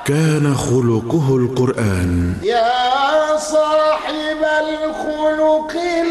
كان خلقه القرآن. يا صاحب الخلق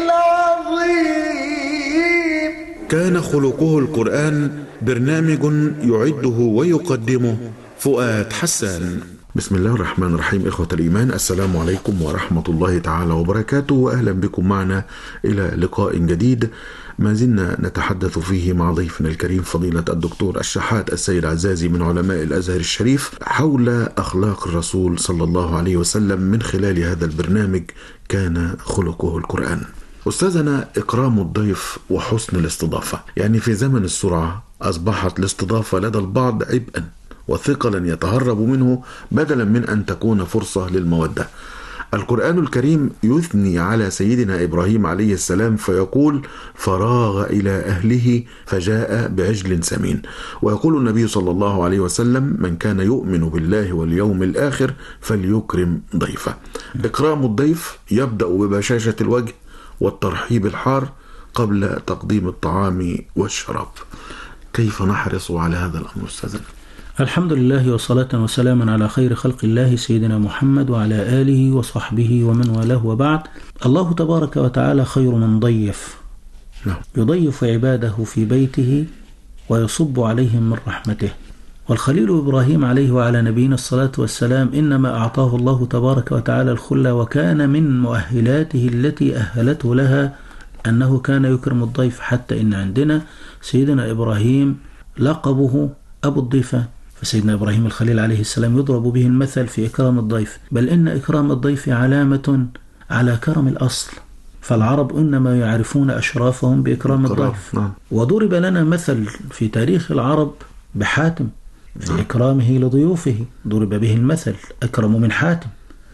العظيم. كان خلقه القرآن برنامج يعده ويقدمه فؤاد حسان. بسم الله الرحمن الرحيم. إخوة الإيمان، السلام عليكم ورحمة الله تعالى وبركاته، وأهلا بكم معنا إلى لقاء جديد ما زلنا نتحدث فيه مع ضيفنا الكريم فضيلة الدكتور الشحات السيد عزازي من علماء الأزهر الشريف حول أخلاق الرسول صلى الله عليه وسلم من خلال هذا البرنامج كان خلقه القرآن. أستاذنا، إكرام الضيف وحسن الاستضافة، يعني في زمن السرعة أصبحت الاستضافة لدى البعض عبئا وثقلا يتهرب منه بدلا من أن تكون فرصة للمودة. القرآن الكريم يثني على سيدنا إبراهيم عليه السلام فيقول: فراغ إلى أهله فجاء بعجل سمين. ويقول النبي صلى الله عليه وسلم: من كان يؤمن بالله واليوم الآخر فليكرم ضيفه. إكرام الضيف يبدأ ببشاشة الوجه والترحيب الحار قبل تقديم الطعام والشراب. كيف نحرص على هذا الأمر أستاذنا؟ الحمد لله وصلاة وسلاما على خير خلق الله سيدنا محمد وعلى آله وصحبه ومن والاه، وبعد. الله تبارك وتعالى خير من ضيف، يضيف عباده في بيته ويصب عليهم من رحمته. والخليل إبراهيم عليه وعلى نبينا الصلاة والسلام إنما أعطاه الله تبارك وتعالى الخلة، وكان من مؤهلاته التي أهلته لها أنه كان يكرم الضيف، حتى إن عندنا سيدنا إبراهيم لقبه أبو الضيفان، فسيدنا إبراهيم الخليل عليه السلام يضرب به المثل في إكرام الضيف، بل إن إكرام الضيف علامة على كرم الأصل، فالعرب إنما يعرفون أشرافهم بإكرام الضيف. وضرب لنا مثل في تاريخ العرب بحاتم في إكرامه لضيوفه، ضرب به المثل: أكرم من حاتم.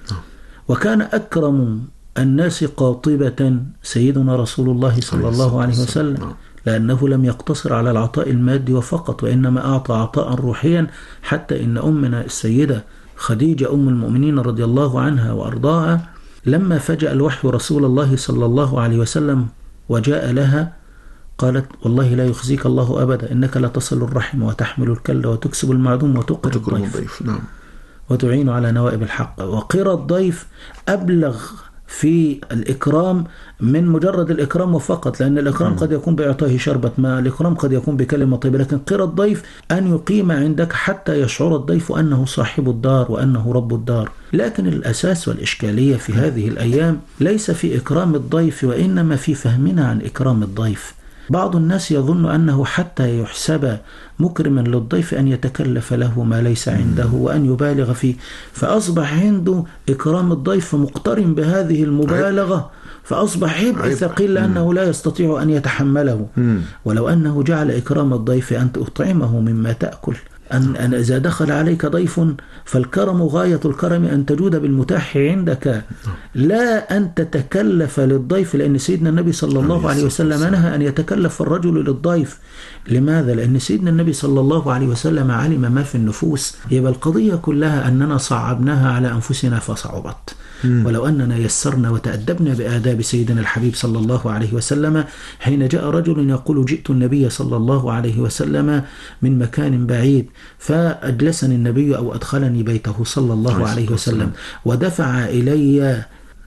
وكان أكرم الناس قاطبة سيدنا رسول الله صلى الله عليه وسلم، لأنه لم يقتصر على العطاء المادي وفقط، وإنما أعطى عطاء روحيا، حتى إن أمنا السيدة خديجة أم المؤمنين رضي الله عنها وأرضاها لما فجأ الوحي رسول الله صلى الله عليه وسلم وجاء لها قالت: والله لا يخزيك الله أبدا، إنك لا تصل الرحم وتحمل الكل وتكسب المعدوم وتقر الضيف وتعين على نوائب الحق. وقر الضيف أبلغ في الإكرام من مجرد الإكرام فقط، لأن الإكرام قد يكون بإعطائه شربة ماء، الإكرام قد يكون بكلمة طيبة، لكن قر الضيف أن يقيم عندك حتى يشعر الضيف أنه صاحب الدار وأنه رب الدار. لكن الأساس والإشكالية في هذه الأيام ليس في إكرام الضيف، وإنما في فهمنا عن إكرام الضيف. بعض الناس يظن أنه حتى يحسب مكرما للضيف أن يتكلف له ما ليس عنده وأن يبالغ فيه، فأصبح عنده إكرام الضيف مقترن بهذه المبالغة، فأصبح عبء ثقيل لأنه لا يستطيع أن يتحمله. ولو أنه جعل إكرام الضيف أن تطعمه مما تأكل، أن إذا دخل عليك ضيف فالكرم غاية الكرم أن تجود بالمتاح عندك، لا أن تتكلف للضيف، لأن سيدنا النبي صلى الله عليه وسلم نهى أن يتكلف الرجل للضيف. لماذا؟ لأن سيدنا النبي صلى الله عليه وسلم علم ما في النفوس. يبقى القضية كلها أننا صعبناها على أنفسنا فصعبت، ولو أننا يسرنا وتأدبنا بآداب سيدنا الحبيب صلى الله عليه وسلم حين جاء رجل يقول: جئت النبي صلى الله عليه وسلم من مكان بعيد فأجلسني النبي أو أدخلني بيته صلى الله عليه وسلم ودفع إلي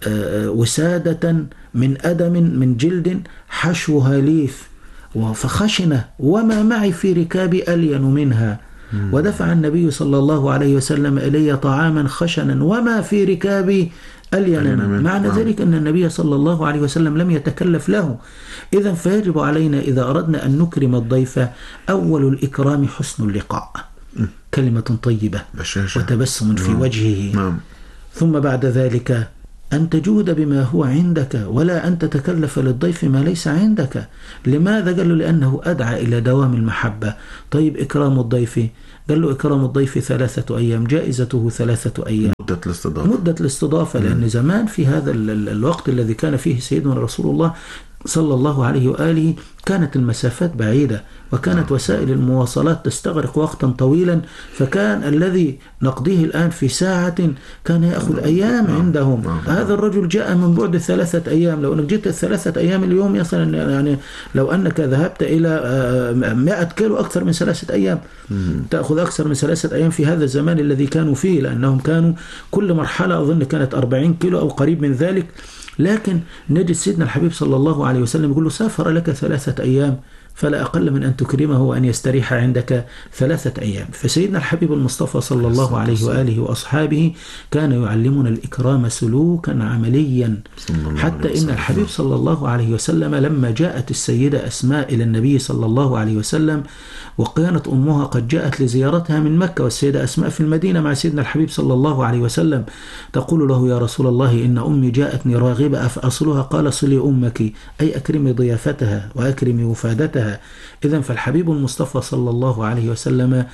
وسادة من أدم من جلد حشوها ليف فخشنة وما معي في ركابي ألين منها، ودفع النبي صلى الله عليه وسلم إلي طعاما خشنا وما في ركابي ألين. معنى ذلك أن النبي صلى الله عليه وسلم لم يتكلف له. إذن فيجب علينا إذا أردنا أن نكرم الضيف أول الإكرام حسن اللقاء، كلمة طيبة وتبسم في وجهه، ثم بعد ذلك أن تجود بما هو عندك ولا أن تتكلف للضيف ما ليس عندك. لماذا؟ قالوا: لأنه أدعى إلى دوام المحبة. طيب إكرام الضيف، قال له: إكرام الضيف 3 أيام، جائزته 3 أيام مدة الاستضافة. لأن زمان في هذا الوقت الذي كان فيه سيدنا رسول الله صلى الله عليه وآله كانت المسافات بعيدة، وكانت وسائل المواصلات تستغرق وقتا طويلا، فكان الذي نقضيه الآن في ساعة كان يأخذ أيام عندهم. هذا الرجل جاء من بعد 3 أيام. لو أنك جئت 3 أيام اليوم يصل، يعني لو أنك ذهبت إلى 100 كيلو أكثر من 3 أيام، تأخذ أكثر من 3 أيام في هذا الزمان الذي كانوا فيه، لأنهم كانوا كل مرحلة أظن كانت 40 كيلو أو قريب من ذلك. لكن نجد سيدنا الحبيب صلى الله عليه وسلم يقول له: سافر لك 3 أيام، فلا أقل من أن تكرمه وأن يستريح عندك 3 أيام. فسيدنا الحبيب المصطفى صلى الله عليه وآله وأصحابه كان يعلمنا الإكرام سلوكا عمليا، حتى إن الحبيب صلى الله عليه وسلم لما جاءت السيدة أسماء إلى النبي صلى الله عليه وسلم، وكانت أمها قد جاءت لزيارتها من مكة، والسيدة أسماء في المدينة مع سيدنا الحبيب صلى الله عليه وسلم، تقول له: يا رسول الله، إن أمي جاءتني راغبة أفأصلها؟ قال: صلي أمك، أي أكرمي ضيافتها وأكرمي وفادتها. إذن فالحبيب المصطفى صلى الله عليه وسلم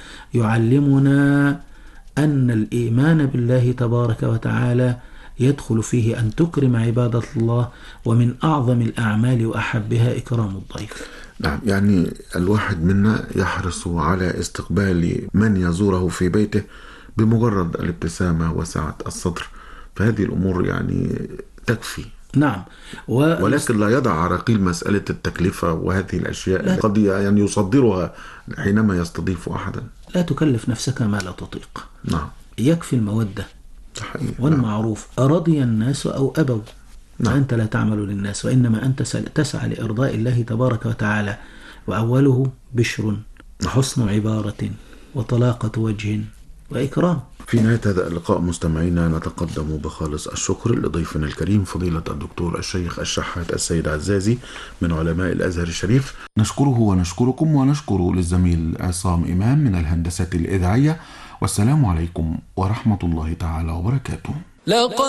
يعلمنا أن الإيمان بالله تبارك وتعالى يدخل فيه أن تكرم عبادة الله، ومن أعظم الأعمال وأحبها إكرام الضيف. نعم، يعني الواحد منا يحرص على استقبال من يزوره في بيته بمجرد الابتسامة وسعة الصدر، فهذه الأمور يعني تكفي. نعم، ولكن لا يضع عراقيل مسألة التكلفة وهذه الأشياء قد يعني يصدرها حينما يستضيف أحدا. لا تكلف نفسك ما لا تطيق. نعم، يكفي المودة صحيح والمعروف. رضي الناس أو أبوا، نعم. فأنت لا تعمل للناس، وإنما أنت تسعى لإرضاء الله تبارك وتعالى. وأوله بشر وحسن عبارة وطلاقة وجه وإكرام. في نهاية هذا اللقاء مستمعينا نتقدم بخالص الشكر لضيفنا الكريم فضيلة الدكتور الشيخ الشحات السيد عزازي من علماء الأزهر الشريف. نشكره ونشكركم، ونشكر للزميل عصام إمام من الهندسة الإذاعية. والسلام عليكم ورحمة الله تعالى وبركاته.